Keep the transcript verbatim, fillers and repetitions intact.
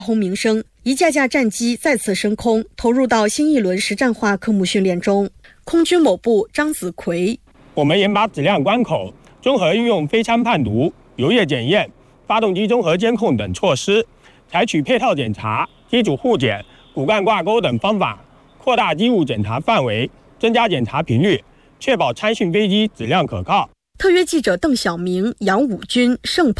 轰鸣声，一架架战机再次升空，投入到新一轮实战化科目训练中。空军某部张子奎： 我们严把质量关口，综合运用飞枪判读、油液检验、发动机综合监控等措施，采取配套检查、机组互检、骨干挂钩等方法，扩大机务检查范围，增加检查频率，确保参训飞机质量可靠。 特约记者邓晓明、杨武军、盛